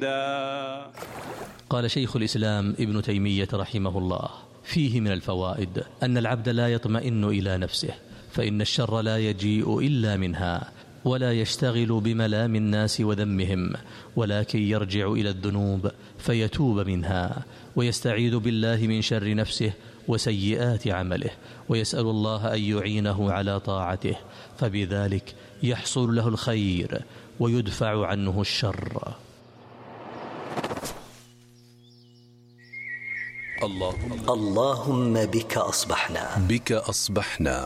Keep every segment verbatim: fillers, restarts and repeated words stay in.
قال شيخ الإسلام ابن تيمية رحمه الله: فيه من الفوائد أن العبد لا يطمئن إلى نفسه، فإن الشر لا يجيء إلا منها، ولا يشتغل بملام الناس وذمهم، ولكن يرجع إلى الذنوب فيتوب منها، ويستعيذ بالله من شر نفسه وسيئات عمله، ويسأل الله أن يعينه على طاعته، فبذلك يحصل له الخير ويدفع عنه الشر. اللهم, اللهم بك أصبحنا بك أصبحنا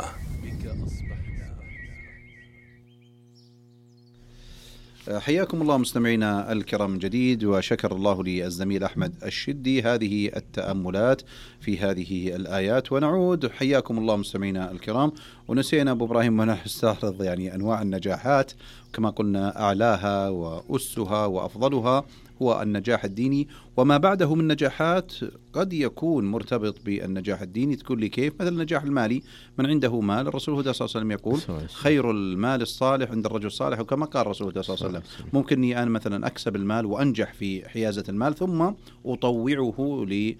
حياكم الله مستمعينا الكرام جديد، وشكر الله للزميل أحمد الشدي هذه التأملات في هذه الآيات. ونعود حياكم الله مستمعينا الكرام، ونسينا أبو إبراهيم ونستعرض يعني أنواع النجاحات، كما قلنا أعلاها وأسها وأفضلها هو النجاح الديني، وما بعده من نجاحات قد يكون مرتبط بالنجاح الديني. تقول لي كيف؟ مثل النجاح المالي، من عنده مال الرسول صلى الله عليه وسلم يقول خير المال الصالح عند الرجل الصالح، وكما قال الرسول صلى الله عليه وسلم ممكن أن مثلا أكسب المال وأنجح في حيازة المال ثم أطوعه ل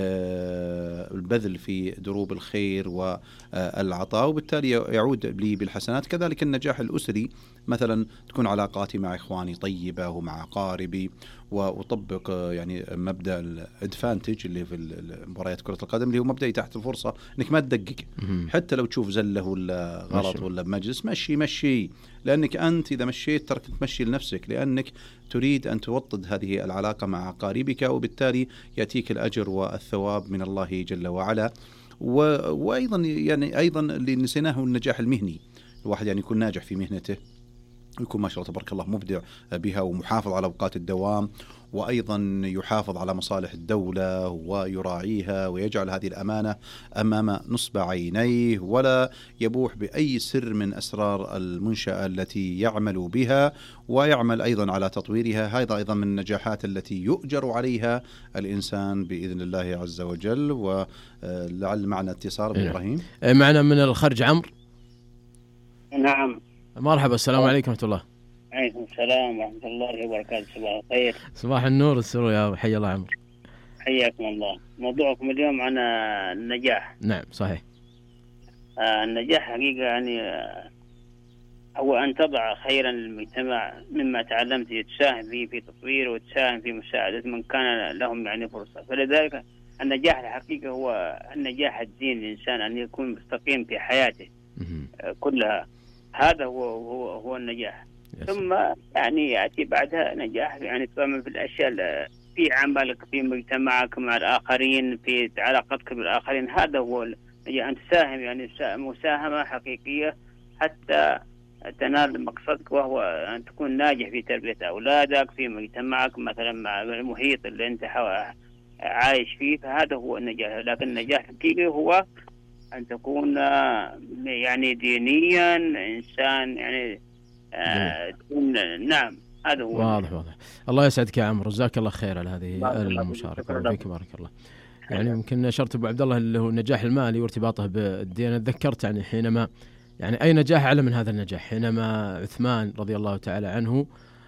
البذل في دروب الخير والعطاء، وبالتالي يعود لي بالحسنات. كذلك النجاح الأسري، مثلا تكون علاقاتي مع إخواني طيبة ومع أقاربي، وأطبق يعني مبدأ الادفانتج اللي في مباريات كرة القدم، اللي هو مبدأ تحت الفرصة انك ما تدقق، حتى لو تشوف زله ولا غلط مشي. ولا بمجلس مشي مشي، لأنك أنت إذا مشيت ترك تمشي لنفسك، لأنك تريد أن توطد هذه العلاقة مع أقاربك، وبالتالي يأتيك الأجر والثواب من الله جل وعلا. وأيضا يعني أيضا اللي نسيناه النجاح المهني، الواحد يعني يكون ناجح في مهنته، يكون ما شاء الله تبارك الله مبدع بها ومحافظ على أوقات الدوام، وأيضا يحافظ على مصالح الدولة ويراعيها، ويجعل هذه الأمانة أمام نصب عينيه، ولا يبوح بأي سر من أسرار المنشأة التي يعمل بها، ويعمل أيضا على تطويرها. هذا أيضا من النجاحات التي يؤجر عليها الإنسان بإذن الله عز وجل. ولعل معنا اتصال إبراهيم معنا من الخرج عمرو. نعم مرحبا، السلام عليكم ورحمة الله. عليكم السلام ورحمة الله وبركاته. صباح الخير. صباح النور والسرور يا حي الله عمرو. حياكم الله. موضوعكم اليوم عن النجاح. نعم صحيح. آه النجاح حقيقة يعني آه هو أن تضع خيرا للمجتمع مما تعلمت، تساهم فيه في تطويره وتساهم في مساعدة من كان لهم يعني فرصة. فلذلك النجاح الحقيقة هو النجاح الدين، الإنسان أن يكون مستقيم في حياته آه كلها، هذا هو هو هو النجاح. ثم يعني يأتي بعدها نجاح يعني تعمل في الأشياء في عملك في مجتمعك مع الآخرين، في علاقتك بالآخرين، هذا هو النجاح، أن تساهم يعني مساهمة حقيقية حتى تنال مقصدك، وهو أن تكون ناجح في تربية أولادك في مجتمعك، مثلا مع المحيط اللي أنت عايش فيه، فهذا هو النجاح. لكن النجاح الحقيقي هو أن تكون يعني دينيا إنسان يعني آه نعم، هذا هو. واضح واضح. الله يسعدك يا عمرو، جزاك الله خير على هذه المشاركة وفيك بارك الله. يعني يمكن أشرت أبو عبد الله اللي هو النجاح المالي وارتباطه بالدين. تذكرت يعني حينما يعني أي نجاح أعلى من هذا النجاح، حينما عثمان رضي الله تعالى عنه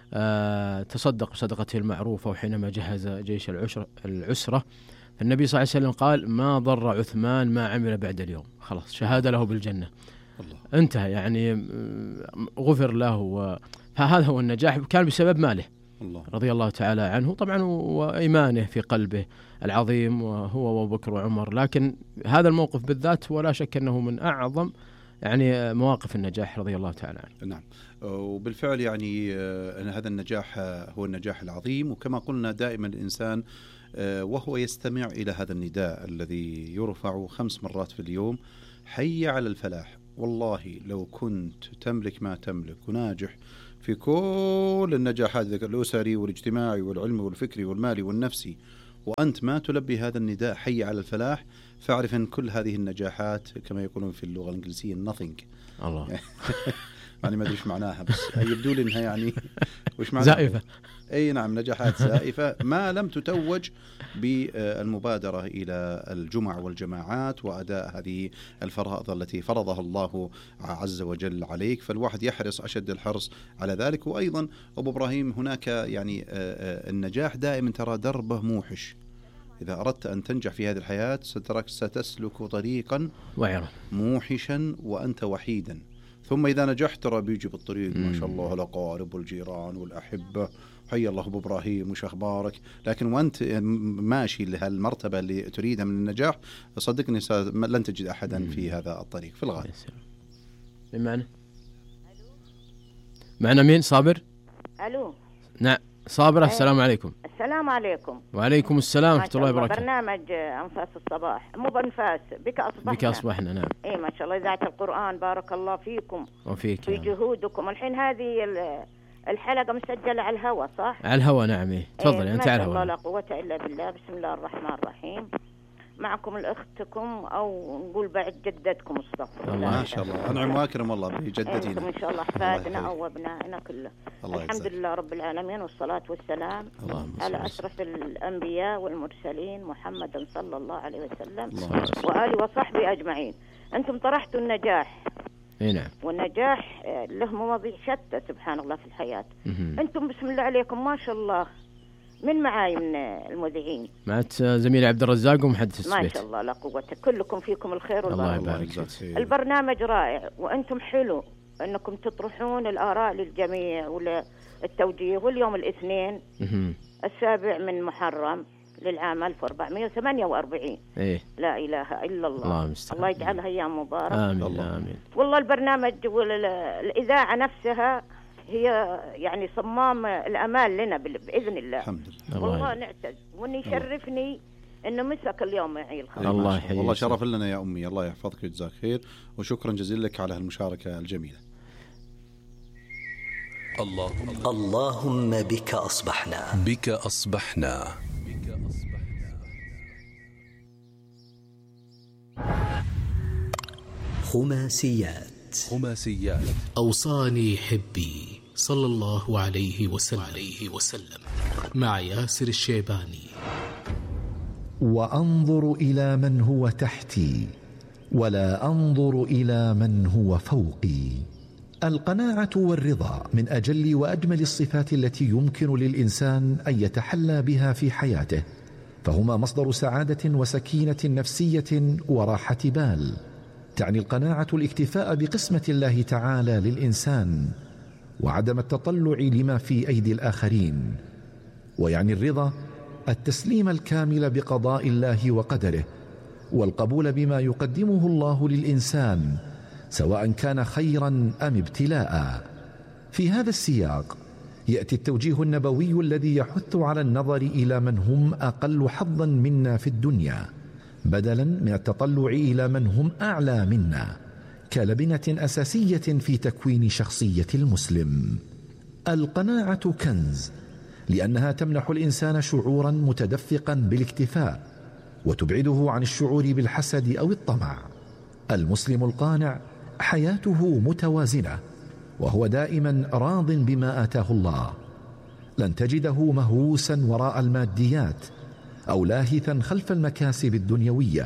آه تصدق صدقته المعروفة، وحينما جهز جيش العسرة العسرة النبي صلى الله عليه وسلم قال ما ضر عثمان ما عمل بعد اليوم، خلاص شهادة له بالجنة. الله. انتهى يعني غفر له. فهذا هو النجاح، كان بسبب ماله الله. رضي الله تعالى عنه طبعا، وإيمانه في قلبه العظيم، وهو وأبو بكر وعمر. لكن هذا الموقف بالذات ولا شك أنه من أعظم يعني مواقف النجاح رضي الله تعالى عنه. نعم، وبالفعل يعني أن هذا النجاح هو النجاح العظيم. وكما قلنا دائما الإنسان وهو يستمع إلى هذا النداء الذي يرفع خمس مرات في اليوم، حي على الفلاح. والله لو كنت تملك ما تملك وناجح في كل النجاحات الأسري والاجتماعي والعلمي والفكري والمالي والنفسي، وأنت ما تلبي هذا النداء حي على الفلاح، فاعرف أن كل هذه النجاحات كما يقولون في اللغة الإنجليزية nothing. الله يعني ما أدري إيش معناها، بس يبدو لي إنها يعني وش معناها؟ زائفة. أي نعم، نجاحات زائفة ما لم تتوج بالمبادرة إلى الجمع والجماعات وأداء هذه الفرائض التي فرضها الله عز وجل عليك. فالواحد يحرص أشد الحرص على ذلك. وأيضا أبو إبراهيم هناك يعني النجاح دائما ترى دربه موحش. إذا أردت أن تنجح في هذه الحياة ستسلك طريقا وعرة موحشا وأنت وحيدا، ثم إذا نجحت ترى بيجي بالطريق ما شاء الله الأقارب والجيران والأحبة، حي الله أبو إبراهيم وش أخبارك. لكن وأنت ماشي لهالمرتبة اللي تريدها من النجاح صدقني لن تجد أحدا مم. في هذا الطريق في الغالب. معنا معنا مين؟ صابر. ألو. نعم صابر. السلام عليكم. السلام عليكم. وعليكم السلام ورحمة الله وبركاته. برنامج أنفاس الصباح، مو بأنفاس، بك أصبحنا. بك أصبحنا. نعم. إيه ما شاء الله إذاعة القرآن، بارك الله فيكم وفيك في جهودكم. الحين هذه الحلقة مسجلة على الهواء صح؟ على الهواء نعم. إيه تفضل. إيه أنت على الهواء. لا قوة إلا بالله. بسم الله الرحمن الرحيم. معكم الأختكم أو نقول بعد جدتكم استغفر الله. ما شاء الله أنعم واكرم الله بجدتنا. إن شاء الله أحفادنا أو أبنائنا كله. الحمد لله رب العالمين والصلاة والسلام على أشرف الأنبياء والمرسلين محمد صلى الله عليه وسلم وآله وصحبه أجمعين. أنتم طرحتوا النجاح. نعم. والنجاح له مواضيع شتى سبحان الله في الحياة. أنتم بسم الله عليكم ما شاء الله من معاي من المذيعين معت زميلي عبد الرزاق ومحدث السبيت. ما شاء الله لا قوة. كلكم فيكم الخير والله يبارك فيك. البرنامج رائع وأنتم حلو أنكم تطرحون الآراء للجميع والتوجيه. واليوم الاثنين السابع من محرم للعام ألف وأربعمائة وثمانية وأربعين. إيه؟ لا إله إلا الله. الله, الله يجعلها أيام مباركة. آمين. الله. آمين. والله البرنامج والإذاعة نفسها هي يعني صمام الأمال لنا بإذن الله. الحمد لله. والله نعتز وإني يشرفني إنه مسك اليوم معي الخير. الله يحييك. والله شرف لنا يا أمي. الله يحفظك ويجزاك خير وشكرا جزيلا لك على هالمشاركة الجميلة. اللهم اللهم بك أصبحنا بك أصبحنا خماسيات خماسيات أوصاني حبي صلى الله عليه وسلم, عليه وسلم مع ياسر الشيباني. وأنظر إلى من هو تحتي ولا أنظر إلى من هو فوقي. القناعة والرضا من أجل وأجمل الصفات التي يمكن للإنسان أن يتحلى بها في حياته، فهما مصدر سعادة وسكينة نفسية وراحة بال. تعني القناعة الاكتفاء بقسمة الله تعالى للإنسان وعدم التطلع لما في أيدي الآخرين، ويعني الرضا التسليم الكامل بقضاء الله وقدره والقبول بما يقدمه الله للإنسان سواء كان خيرا أم ابتلاء. في هذا السياق يأتي التوجيه النبوي الذي يحث على النظر إلى من هم أقل حظا منا في الدنيا بدلا من التطلع إلى من هم أعلى منا، كلبنة أساسية في تكوين شخصية المسلم. القناعة كنز لأنها تمنح الإنسان شعورا متدفقا بالاكتفاء وتبعده عن الشعور بالحسد أو الطمع. المسلم القانع حياته متوازنة وهو دائما راض بما آتاه الله. لن تجده مهووسا وراء الماديات أو لاهثا خلف المكاسب الدنيوية.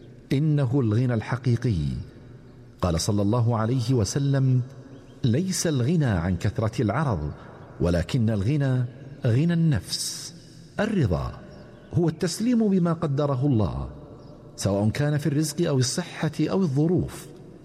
إنه الغنى الحقيقي. قال صلى الله عليه وسلم: ليس الغنى عن كثرة العرض ولكن الغنى غنى النفس. الرضا هو التسليم بما قدره الله سواء كان في الرزق أو الصحة أو الظروف.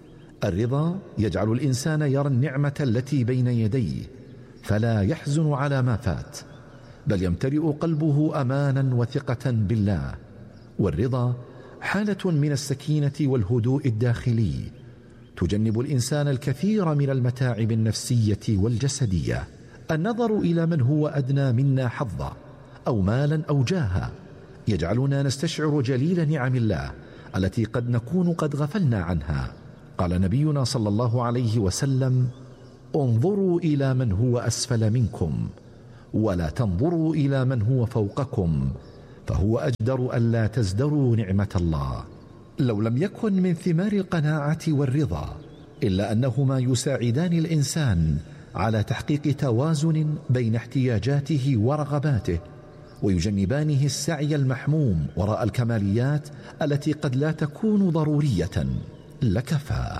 الرضا يجعل الإنسان يرى النعمة التي بين يديه فلا يحزن على ما فات، بل يمتلئ قلبه أمانا وثقة بالله. والرضا حالة من السكينة والهدوء الداخلي تجنب الإنسان الكثير من المتاعب النفسية والجسدية. النظر إلى من هو أدنى منا حظا أو مالا أو جاها يجعلنا نستشعر جليل نعم الله التي قد نكون قد غفلنا عنها. قال نبينا صلى الله عليه وسلم: انظروا إلى من هو أسفل منكم ولا تنظروا إلى من هو فوقكم فهو أجدر ألا تزدروا نعمة الله. لو لم يكن من ثمار القناعة والرضا إلا أنهما يساعدان الإنسان على تحقيق توازن بين احتياجاته ورغباته، ويجنبانه السعي المحموم وراء الكماليات التي قد لا تكون ضرورية لكفى.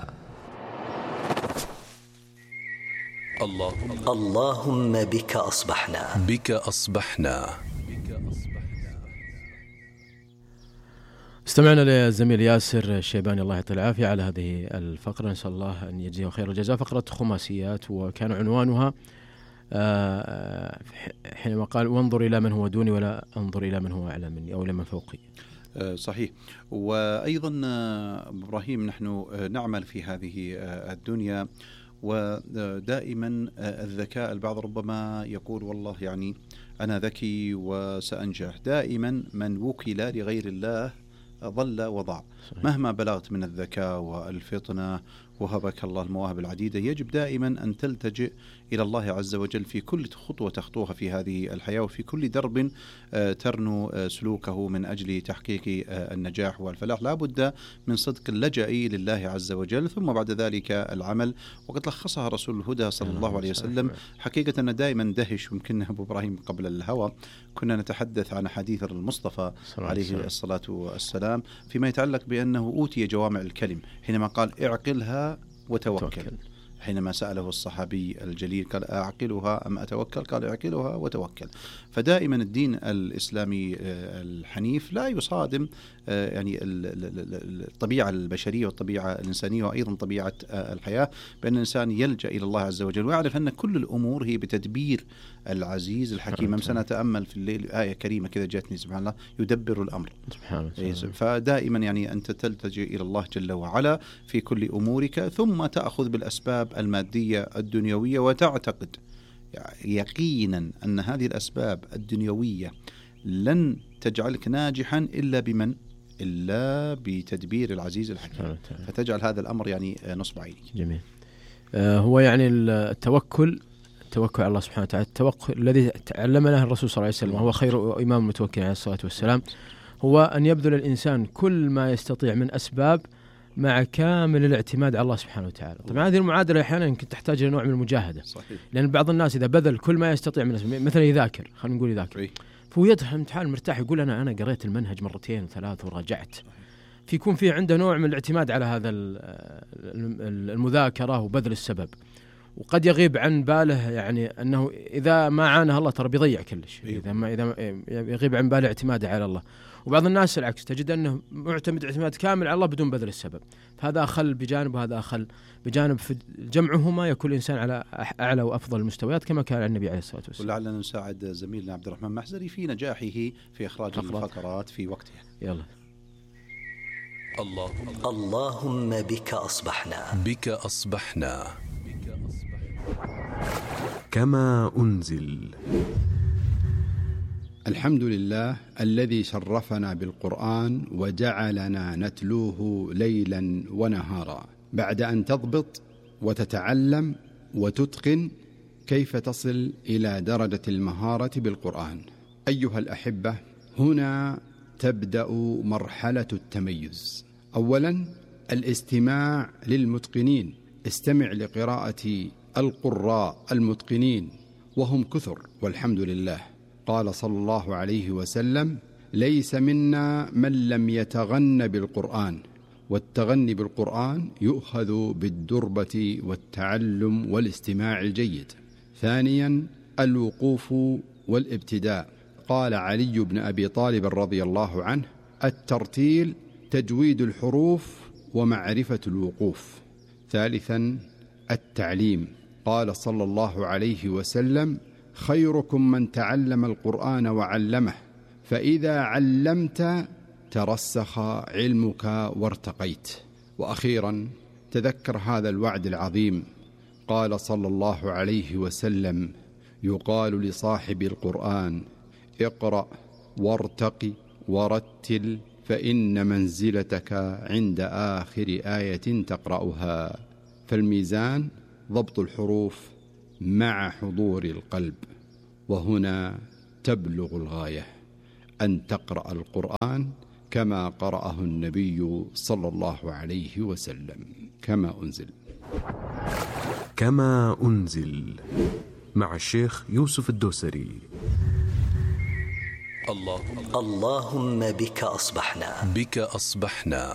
اللهم اللهم بك أصبحنا بك أصبحنا. استمعنا للزميل ياسر الشيباني الله يعطيه العافية على هذه الفقرة، نسأل الله أن يجزيه خير الجزاء. فقرة خماسيات، وكان عنوانها حينما قال وانظر إلى من هو دوني ولا أنظر إلى من هو أعلى مني أو إلى من فوقي. صحيح. وأيضا إبراهيم نحن نعمل في هذه الدنيا، ودائما الذكاء البعض ربما يقول والله يعني أنا ذكي وسأنجح. دائما من وكل لغير الله ضل وضع. صحيح. مهما بلغت من الذكاء والفطنة وهبك الله المواهب العديدة، يجب دائما أن تلتجئ إلى الله عز وجل في كل خطوة تخطوها في هذه الحياة، وفي كل درب ترنو سلوكه من أجل تحقيق النجاح والفلاح. لا بد من صدق اللجأ لله عز وجل، ثم بعد ذلك العمل. وقد لخصها رسول الهدى صلى الله عليه وسلم. حقيقة أنا دائما دهش، يمكن أبو إبراهيم قبل الهوى كنا نتحدث عن حديث المصطفى عليه الصلاة والسلام فيما يتعلق بأنه أوتي جوامع الكلم، حينما قال اعقلها وتوكل. حينما سأله الصحابي الجليل قال أعقلها أم أتوكل؟ قال اعقلها وتوكل. فدائما الدين الإسلامي الحنيف لا يصادم يعني الطبيعة البشرية والطبيعة الإنسانية وأيضا طبيعة الحياة، بأن الإنسان يلجأ إلى الله عز وجل ويعرف أن كل الأمور هي بتدبير العزيز الحكيم. أمس نتأمل في الليل آية كريمة كذا جاتني سبحان الله، يدبر الأمر سبحانه. فدائما يعني أنت تلتجئ إلى الله جل وعلا في كل أمورك، ثم تأخذ بالأسباب المادية الدنيوية، وتعتقد يقينا أن هذه الأسباب الدنيوية لن تجعلك ناجحا إلا بمن؟ إلا بتدبير العزيز الحكيم. فتجعل هذا الأمر يعني نصب عينك. جميل. آه هو يعني التوكل التوكل على الله سبحانه وتعالى، التوكل الذي تعلمنا الرسول صلى الله عليه وسلم، هو خير إمام المتوكلين عليه الصلاة والسلام، هو أن يبذل الإنسان كل ما يستطيع من أسباب مع كامل الاعتماد على الله سبحانه وتعالى. طبعا هذه المعادلة أحيانا يمكن تحتاج إلى نوع من المجاهدة. صحيح. لأن بعض الناس إذا بذل كل ما يستطيع من أسباب، مثلا يذاكر، خلينا نقول يذاكر، فهو يدخل الامتحان مرتاح يقول أنا أنا قريت المنهج مرتين وثلاث وراجعت. في يكون في عنده نوع من الاعتماد على هذا المذاكرة وبذل السبب، وقد يغيب عن باله يعني أنه إذا ما عانه الله ترى بيضيع كل شيء. إذا ما إذا يغيب عن باله اعتماده على الله. وبعض الناس العكس، تجد أنه معتمد اعتماد كامل على الله بدون بذل السبب، فهذا أخل بجانب وهذا أخل بجانب. في جمعهما يكون الإنسان على أعلى وأفضل المستويات كما كان النبي عليه الصلاة والسلام. ولعلنا نساعد زميلنا عبد الرحمن محزري في نجاحه في إخراج الفقرات في وقتها. يلا. اللهم اللهم بك أصبحنا بك أصبحنا كما أنزل. الحمد لله الذي شرفنا بالقرآن وجعلنا نتلوه ليلا ونهارا، بعد أن تضبط وتتعلم وتتقن كيف تصل إلى درجة المهارة بالقرآن. أيها الأحبة، هنا تبدأ مرحلة التميز. أولا الاستماع للمتقنين. استمع لقراءة القراء المتقنين وهم كثر والحمد لله. قال صلى الله عليه وسلم: ليس منا من لم يتغن بالقرآن، والتغني بالقرآن يؤخذ بالدربة والتعلم والاستماع الجيد. ثانيا الوقوف والابتداء. قال علي بن أبي طالب رضي الله عنه: الترتيل تجويد الحروف ومعرفة الوقوف. ثالثا التعليم. قال صلى الله عليه وسلم: خيركم من تعلم القرآن وعلمه، فإذا علمت ترسخ علمك وارتقيت. وأخيرا تذكر هذا الوعد العظيم. قال صلى الله عليه وسلم: يقال لصاحب القرآن: اقرأ وارتقي ورتل، فإن منزلتك عند آخر آية تقرأها. فالميزان ضبط الحروف مع حضور القلب، وهنا تبلغ الغاية أن تقرأ القرآن كما قرأه النبي صلى الله عليه وسلم كما أنزل. كما أنزل مع الشيخ يوسف الدوسري. اللهم اللهم بك أصبحنا بك أصبحنا.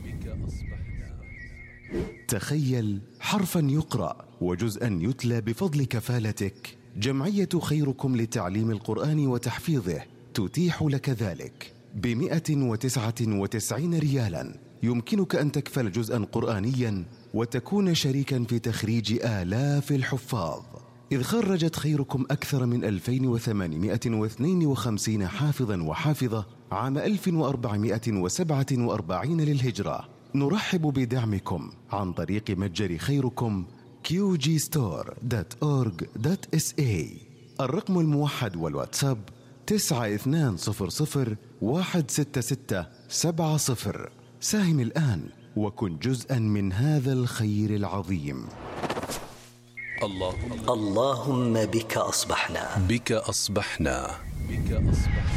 تخيل حرفا يقرأ وجزءا يتلى بفضل كفالتك. جمعية خيركم لتعليم القرآن وتحفيظه تتيح لك ذلك بمئة وتسعة وتسعين ريالا. يمكنك أن تكفل جزءا قرآنيا وتكون شريكا في تخريج آلاف الحفاظ، إذ خرجت خيركم أكثر من ألفين وثمانمئة واثنين وخمسين حافظا وحافظة عام ألف وأربعمئة وسبعة وأربعين للهجرة. نرحب بدعمكم عن طريق متجر خيركم كيو جي ستور دوت أورغ دوت إس إيه. الرقم الموحد والواتساب تسعة اثنان صفر صفر واحد ستة ستة سبعة صفر. ساهم الآن وكن جزءا من هذا الخير العظيم. اللهم اللهم بك أصبحنا بك أصبحنا. بك أصبحنا.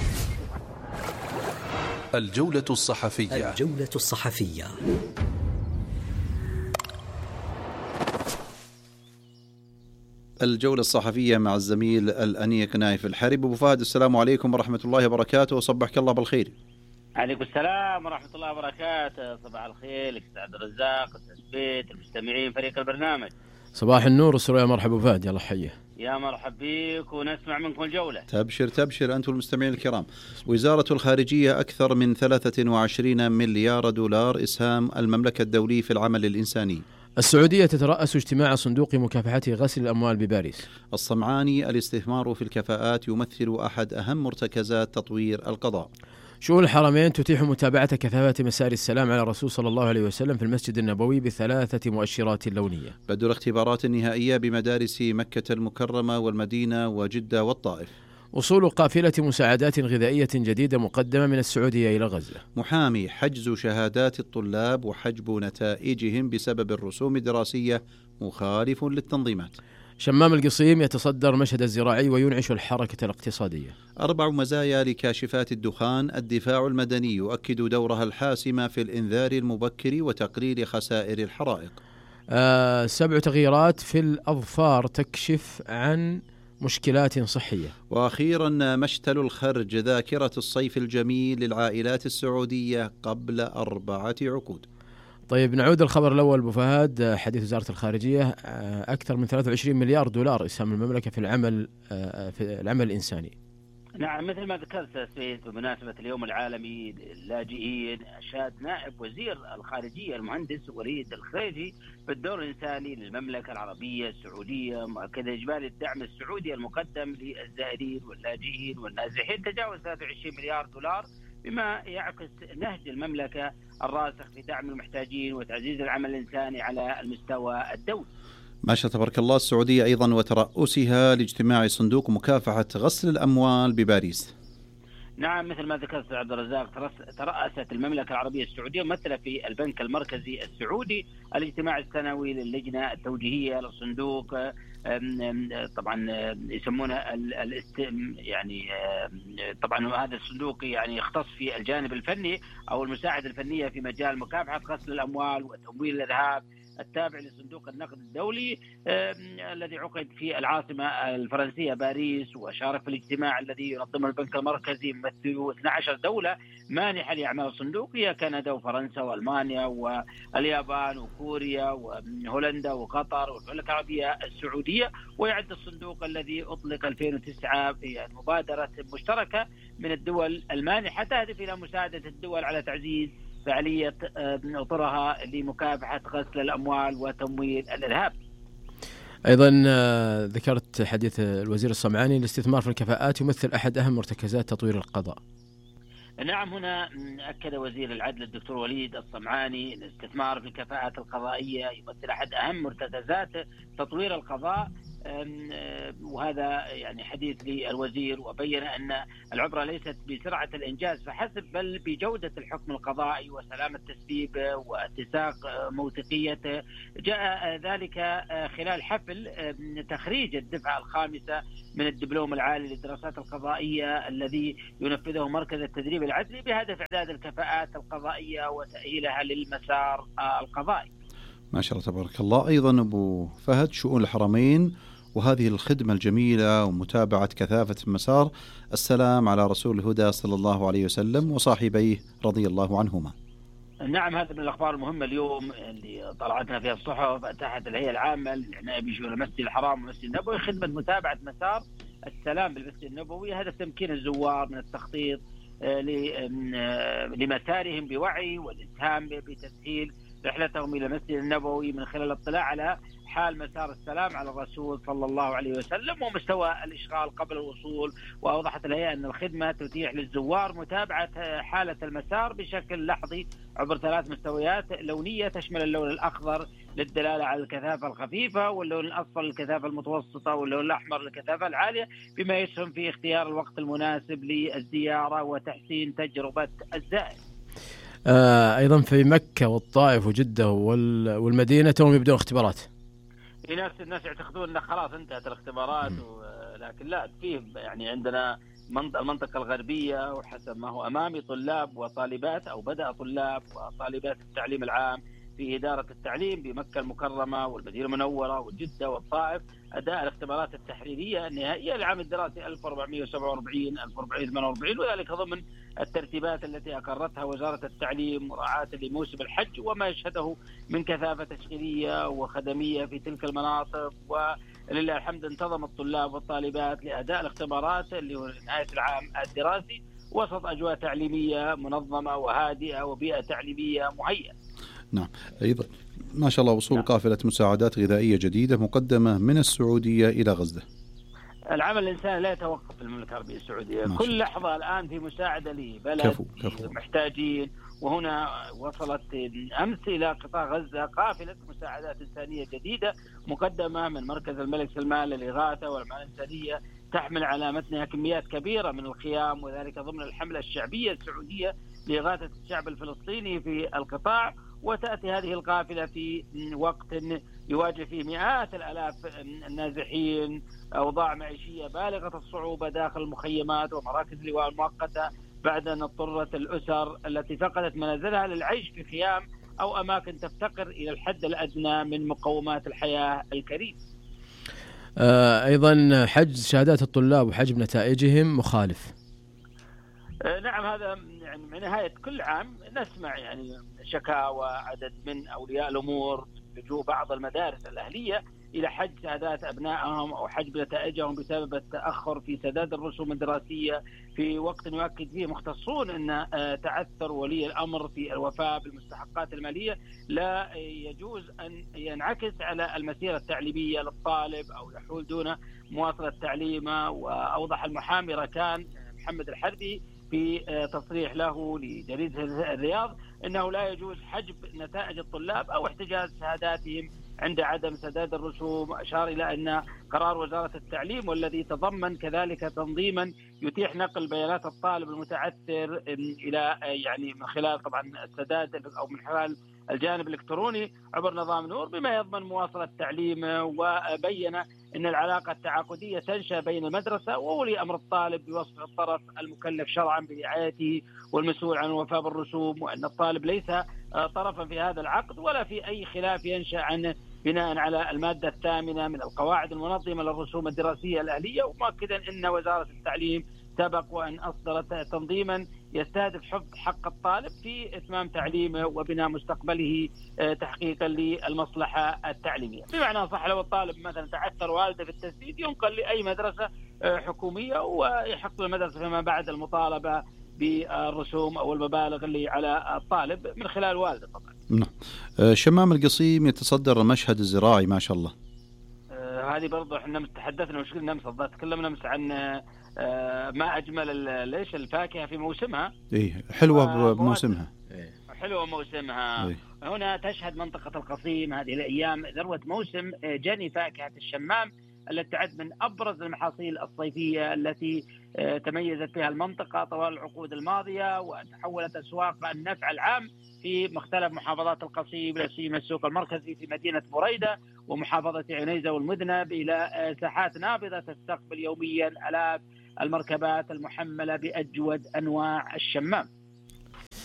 الجولة الصحفية. الجولة الصحفية. الجولة الصحفية مع الزميل الأنيق نايف الحرب. أبو فهد، السلام عليكم ورحمة الله وبركاته، وصبحك الله بالخير. عليكم السلام ورحمة الله وبركاته. صباح الخير لك سعد الرزاق، أستاذ بيت، المستمعين، فريق البرنامج. صباح النور والسرور. يا مرحبا أبو فهد، يلا حيه. يا مرحب بك ونسمع منكم الجولة. تبشر تبشر أنتم المستمعين الكرام. وزارة الخارجية أكثر من ثلاثة وعشرين مليار دولار إسهام المملكة الدولي في العمل الإنساني. السعودية تترأس اجتماع صندوق مكافحة غسل الأموال بباريس. الصمعاني الاستثمار في الكفاءات يمثل أحد أهم مرتكزات تطوير القضاء. شؤون الحرمين تتيح متابعة كثافات مسار السلام على الرسول صلى الله عليه وسلم في المسجد النبوي بثلاثة مؤشرات لونية. بدء الاختبارات النهائية بمدارس مكة المكرمة والمدينة وجدة والطائف. وصول قافلة مساعدات غذائية جديدة مقدمة من السعودية إلى غزة. محامي حجز شهادات الطلاب وحجب نتائجهم بسبب الرسوم الدراسية مخالف للتنظيمات. شمام القصيم يتصدر مشهد الزراعي وينعش الحركة الاقتصادية. أربع مزايا لكاشفات الدخان. الدفاع المدني يؤكد دورها الحاسم في الإنذار المبكر وتقليل خسائر الحرائق. آه سبع تغييرات في الأظفار تكشف عن مشكلات صحية. وأخيرا مشتل الخرج، ذاكرة الصيف الجميل للعائلات السعودية قبل أربعة عقود. طيب نعود الخبر الأول أبو فهد. حديث وزارة الخارجية، أكثر من ثلاثة وعشرين مليار دولار إسهام المملكة في العمل في العمل الإنساني. نعم، مثل ما ذكرت سيد بمناسبة اليوم العالمي للاجئين، أشاد نائب وزير الخارجية المهندس وليد الخريجي بالدور الإنساني للمملكة العربية السعودية، مؤكدا إجمالي الدعم السعودي المقدم للزائرين واللاجئين والنازحين تجاوز ثلاثة وعشرين مليار دولار، بما يعكس نهج المملكة الراسخ في دعم المحتاجين وتعزيز العمل الإنساني على المستوى الدولي. ما شاء تبارك الله. السعودية أيضا وترأسها لاجتماع صندوق مكافحة غسل الأموال بباريس. نعم، مثل ما ذكرت عبد الرزاق، ترأست المملكة العربية السعودية ممثلة في البنك المركزي السعودي الاجتماع السنوي للجنة التوجيهية للصندوق، طبعا يسمونه يعني طبعا هذا الصندوق يعني يختص في الجانب الفني أو المساعدة الفنية في مجال مكافحة غسل الأموال وتمويل الإرهاب، التابع لصندوق النقد الدولي الذي عقد في العاصمة الفرنسية باريس. وشارك في الاجتماع الذي ينظمه البنك المركزي ممثلو اثنتي عشرة دولة مانحة لأعمال الصندوق، هي كندا وفرنسا وألمانيا واليابان وكوريا وهولندا وقطر والمملكة العربية السعودية. ويعد الصندوق الذي أطلق ألفين وتسعة مبادرة مشتركة من الدول المانحة تهدف إلى مساعدة الدول على تعزيز فعالية أطرها لمكافحة غسل الأموال وتمويل الإرهاب. أيضا ذكرت حديث الوزير الصمعاني، الاستثمار في الكفاءات يمثل أحد أهم مرتكزات تطوير القضاء. نعم، هنا أكد وزير العدل الدكتور وليد الصمعاني الاستثمار في الكفاءات القضائية يمثل أحد أهم مرتكزات تطوير القضاء، وهذا يعني حديث للوزير، وبين أن العبرة ليست بسرعة الإنجاز فحسب بل بجودة الحكم القضائي وسلامة التسبيب واتساق موثوقيته. جاء ذلك خلال حفل تخريج الدفعة الخامسة من الدبلوم العالي للدراسات القضائية الذي ينفذه مركز التدريب العدلي بهدف إعداد الكفاءات القضائية وتأهيلها للمسار القضائي. ما شاء الله تبارك الله. أيضا أبو فهد، شؤون الحرمين وهذه الخدمة الجميلة ومتابعة كثافة المسار، السلام على رسول الهدى صلى الله عليه وسلم وصاحبيه رضي الله عنهما. نعم، هذا من الأخبار المهمة اليوم اللي طلعتنا فيها الصحف. أتاحت الهيئة العامة للعناية بشؤون المسجد الحرام والمسجد النبوي خدمة متابعة مسار السلام بالمسجد النبوي، هدف تمكين الزوار من التخطيط لمسارهم بوعي والإسهام بتسهيل رحلتهم إلى المسجد النبوي من خلال الاطلاع على حال مسار السلام على الرسول صلى الله عليه وسلم ومستوى الإشغال قبل الوصول. وأوضحت الهيئة أن الخدمة تتيح للزوار متابعة حالة المسار بشكل لحظي عبر ثلاث مستويات لونية تشمل اللون الأخضر للدلالة على الكثافة الخفيفة، واللون الأصفر للكثافة المتوسطة، واللون الأحمر للكثافة العالية، بما يسهم في اختيار الوقت المناسب للزيارة وتحسين تجربة الزائر. آه أيضا في مكة والطائف وجدة والمدينة توم يبدأ اختبارات. ناس الناس يعتقدون ان خلاص انتهت الاختبارات، لكن لا، فيه يعني عندنا المنطقة الغربية وحسب ما هو امامي طلاب وطالبات او بدأ طلاب وطالبات التعليم العام في إدارة التعليم بمكة المكرمة والمدينة المنورة وجدة والطائف أداء الاختبارات التحريرية النهائية للعام الدراسي ألف وأربعمائة وسبعة وأربعين ألف وأربعمائة وثمانية وأربعين، وذلك ضمن الترتيبات التي أقرتها وزارة التعليم مراعاة لموسم الحج وما يشهده من كثافة تشغيلية وخدمية في تلك المناطق. ولله الحمد انتظم الطلاب والطالبات لأداء الاختبارات لنهاية العام الدراسي وسط أجواء تعليمية منظمة وهادئة وبيئة تعليمية مهيئة. نعم. أيضا ما شاء الله وصول نعم. قافلة مساعدات غذائية جديدة مقدمة من السعودية إلى غزة. العمل الإنساني لا يتوقف في المملكة العربية السعودية، كل لحظة الآن في مساعدة لبلد كفو. كفو. محتاجين. وهنا وصلت أمس إلى قطاع غزة قافلة مساعدات إنسانية جديدة مقدمة من مركز الملك سلمان للإغاثة والمعونة الإنسانية، تحمل على متنها كميات كبيرة من الخيام، وذلك ضمن الحملة الشعبية السعودية لإغاثة الشعب الفلسطيني في القطاع. وتأتي هذه القافلة في وقت يواجه فيه مئات الآلاف النازحين أوضاع معيشية بالغة الصعوبة داخل المخيمات ومراكز اللواء المؤقتة، بعد أن اضطرت الأسر التي فقدت منازلها للعيش في خيام أو أماكن تفتقر إلى الحد الأدنى من مقومات الحياة الكريمة. آه أيضا حجز شهادات الطلاب وحجب نتائجهم مخالف. آه نعم، هذا يعني من نهاية كل عام نسمع يعني شكاوى عدد من أولياء الأمور لجوء بعض المدارس الأهلية إلى حجز شهادات أبنائهم أو حجب نتائجهم بسبب التأخر في سداد الرسوم الدراسية في وقت يؤكد فيه مختصون أن تعثر ولي الأمر في الوفاء بالمستحقات المالية لا يجوز أن ينعكس على المسيرة التعليمية للطالب أو يحول دون مواصلة تعليمه. وأوضح المحامي ركان محمد الحربي في تصريح له لجريدة الرياض أنه لا يجوز حجب نتائج الطلاب أو احتجاز شهاداتهم عند عدم سداد الرسوم. أشار إلى أن قرار وزارة التعليم والذي تضمن كذلك تنظيما يتيح نقل بيانات الطالب المتعثر إلى يعني من خلال طبعا السداد أو من خلال الجانب الإلكتروني عبر نظام نور بما يضمن مواصلة تعليمه. وبين أن العلاقة التعاقدية تنشأ بين المدرسة وولي أمر الطالب بوصف الطرف المكلف شرعا برعايته والمسؤول عن الوفاء بالرسوم، وأن الطالب ليس طرفا في هذا العقد ولا في أي خلاف ينشأ عن بناء على المادة الثامنة من القواعد المنظمة للرسوم الدراسية الأهلية، ومؤكدا أن وزارة التعليم سبق وأن أصدرت تنظيما يستهدف حفظ حق الطالب في إتمام تعليمه وبناء مستقبله تحقيقا للمصلحة التعليمية. بمعنى صح لو الطالب مثلا تعثر والده في التسديد ينقل لأي مدرسة حكومية ويحق المدرسة فيما بعد المطالبة بالرسوم أو المبالغ اللي على الطالب من خلال والده طبعا. نعم. شمام القصيم يتصدر المشهد الزراعي ما شاء الله. آه هذه برضو احنا تحدثنا وش قلنا امس، تكلمنا امس عن آه ما اجمل ليش الفاكهه في موسمها. ايه حلوه بموسمها. حلوه موسمها. إيه. هنا تشهد منطقه القصيم هذه الايام ذروه موسم جني فاكهه الشمام التي تعد من أبرز المحاصيل الصيفية التي تميزت فيها المنطقة طوال العقود الماضية، وتحولت أسواق النفع العام في مختلف محافظات القصيم لا سيما السوق المركزي في مدينة بريدة ومحافظة عنيزة والمدنب إلى ساحات نابضة تستقبل يوميا آلاف المركبات المحملة بأجود أنواع الشمام.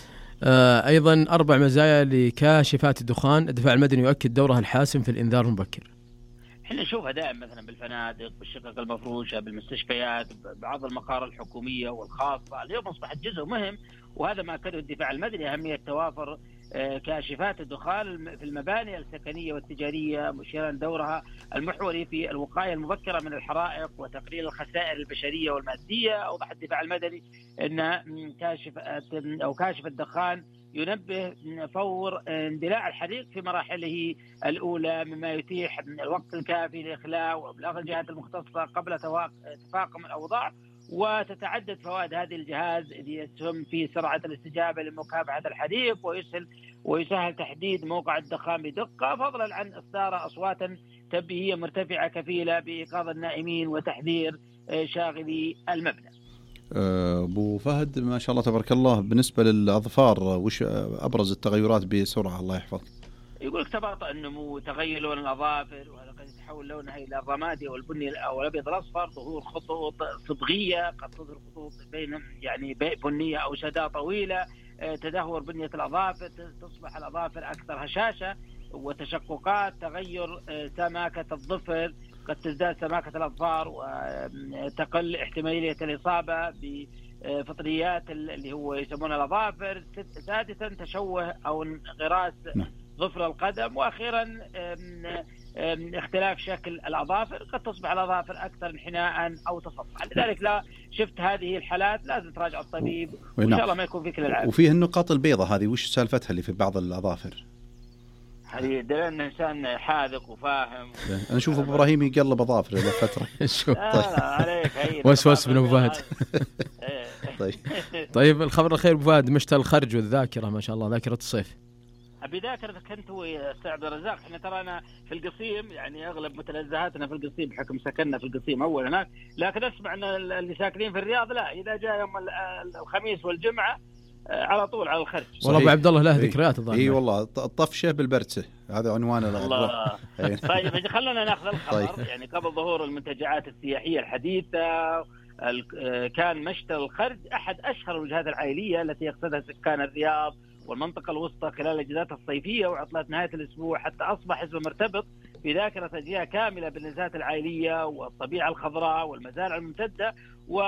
آه أيضا أربع مزايا لكاشفات الدخان. الدفاع المدني يؤكد دورها الحاسم في الإنذار المبكر. احنا نشوفها دائما مثلا بالفنادق، بالشقق المفروشة، بالمستشفيات، بعض المقار الحكومية والخاصة. اليوم أصبحت جزء مهم، وهذا ما أكده الدفاع المدني، أهمية توافر كاشفات الدخان في المباني السكنية والتجارية، مشيرا دورها المحوري في الوقاية المبكرة من الحرائق وتقليل الخسائر البشرية والمادية. أوضح الدفاع المدني أن كاشف أو كاشف الدخان ينبه فور اندلاع الحريق في مراحله الأولى، مما يتيح الوقت الكافي لإخلاء وإبلاغ الجهات المختصة قبل تفاقم الأوضاع. وتتعدد فوائد هذه الجهاز إذ يسهم في سرعة الاستجابة لمكافحة الحريق، ويسهل ويسهل تحديد موقع الدخان بدقة، فضلا عن إصدار أصوات تنبيهية مرتفعة كفيلة بإيقاظ النائمين وتحذير شاغلي المبنى. أبو فهد ما شاء الله تبارك الله، بالنسبة للأظفار وش أبرز التغيرات بسرعة الله يحفظك؟ يقول لك تباطؤ النمو، تغير لون الأظافر، وهذا قد يتحول لونها إلى الرمادي أو البني أو الأبيض الأصفر، ظهور خطوط صبغية، قد تظهر خطوط بين يعني بنية أو شدة طويلة، تدهور بنية الأظافر، تصبح الأظافر أكثر هشاشة وتشققات، تغير سماكة الظفر، قد تزداد سماكة الأظفار وتقل احتمالية الإصابة بفطريات اللي هو يسمونها الأظافر. سادسا تشوه أو انغراس ظفر القدم. وأخيرا اختلاف شكل الأظافر، قد تصبح الأظافر أكثر انحناء أو تصفحا. لذلك لا شفت هذه الحالات لازم تراجع الطبيب، وإن شاء الله ما يكون في كل العالم. وفيه النقاط البيضاء هذه وش سالفتها اللي في بعض الأظافر؟ هذه دليل أن إنسان حاذق وفاهم. أنا أشوف أبو إبراهيم يقلب أظافره لفترة. وسوس بن أبو فهد. طيب طيب الخبر الأخير أبو فهد، مشتى الخرج والذاكرة ما شاء الله، ذاكرة الصيف. أبي ذاكرة كنت وأستاذ عبد الرزاق، إحنا ترانا في القصيم يعني أغلب متلذاتنا في القصيم بحكم سكننا في القصيم أول هناك، لكن أسمع أن اللي ساكنين في الرياض لا، إذا جاء يوم الخميس والجمعة على طول على الخرج. والله أبو عبد الله له ذكريات الظاهر. إي والله الطفشة بالبرتة، هذا عنوان الله. طيب خلنا ناخذ الخبر. طيب. يعني قبل ظهور المنتجعات السياحية الحديثة كان مشتى الخرج أحد أشهر الوجهات العائلية التي يقصدها سكان الرياض والمنطقة الوسطى خلال الأجازات الصيفية وعطلات نهاية الأسبوع، حتى أصبح اسمه مرتبط في ذاكرة أجزاء كاملة بالنزهات العائلية والطبيعة الخضراء والمزارع الممتدة.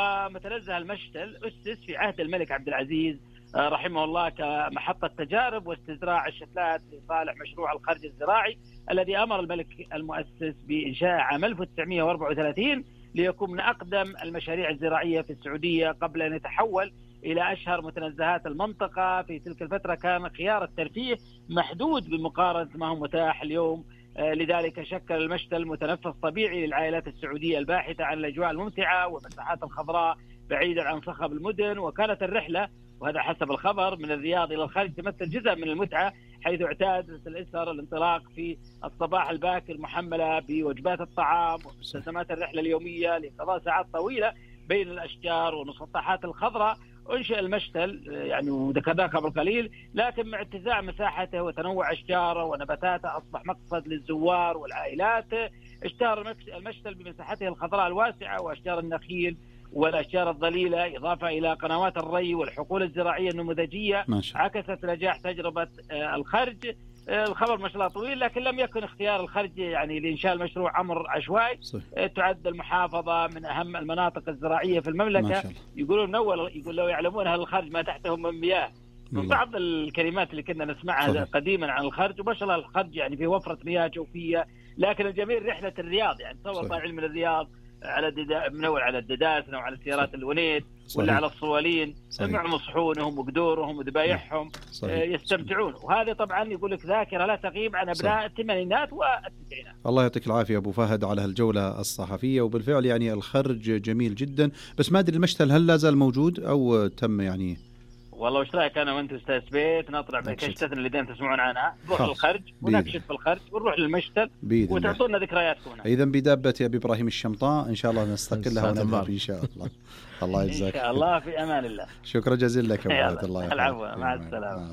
ومتنزه المشتل أسس في عهد الملك عبد العزيز رحمه الله كمحطة تجارب واستزراع الشتلات لصالح مشروع الخرج الزراعي الذي أمر الملك المؤسس بإنشاء عام ألف وتسعمائة وأربعة وثلاثين ليكون من أقدم المشاريع الزراعية في السعودية قبل أن يتحول إلى أشهر متنزهات المنطقة. في تلك الفترة كان خيار الترفيه محدود بمقارنة ما هو متاح اليوم، لذلك شكل المشتل متنفس طبيعي للعائلات السعودية الباحثة عن الأجواء الممتعة والمساحات الخضراء بعيدا عن صخب المدن. وكانت الرحلة، وهذا حسب الخبر، من الرياض إلى الخارج تمثل جزء من المتعة، حيث اعتادت الأسر الانطلاق في الصباح الباكر محملة بوجبات الطعام ومستلزمات الرحلة اليومية لقضاء ساعات طويلة بين الأشجار والمسطحات الخضراء. أنشئ المشتل يعني وذكرناه قبل قليل، لكن مع اتساع مساحته وتنوع أشجاره ونباتاته أصبح مقصد للزوار والعائلات. اشتهر المشتل بمساحته الخضراء الواسعة وأشجار النخيل والأشجار الظليلة، إضافة إلى قنوات الري والحقول الزراعية النموذجية، عكست نجاح تجربة الخرج. الخبر ما شاء الله طويل، لكن لم يكن اختيار الخرج يعني لإنشاء المشروع أمر عشوائي. تعد المحافظة من أهم المناطق الزراعية في المملكة. يقولون أول يقول لو يعلمون هل الخرج ما تحتهم من مياه، من بعض الكلمات اللي كنا نسمعها صحيح. قديما عن الخرج، وما شاء الله الخرج يعني في وفرة مياه جوفية. لكن الجميل رحلة الرياض، يعني تصور طالعين من الرياض على الددا... من أول على الدداسن أو على سيارات الونيت ولا على الصوالين معهم صحونهم وقدورهم وذبايحهم يستمتعون. وهذا طبعا يقول لك ذاكرة لا تغيب عن أبناء الثمانينات والتسعينات. الله يعطيك العافية أبو فهد على هالجولة الصحفية. وبالفعل يعني الخرج جميل جدا، بس ما أدري المشتل هل لا زال موجود أو تم يعني؟ والله وش رايك انا وانت استاذ بيت نطلع بكشتنا اللي دائما تسمعون عنها، نروح للخرج ونكشف في الخرج ونروح للمشتل وتعطونا ذكرياتكم هنا. اذا بدابه ابي ابراهيم الشمطاء ان شاء الله نستقلها ونذهب ان شاء الله. الله يجزاك ان شاء الله، في امان الله. شكرا جزيلا لك ابو الله. العفو، مع السلامه.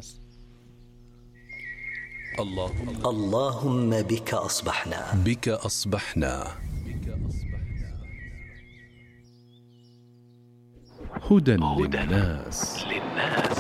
الله اللهم بك اصبحنا بك اصبحنا هدى للناس.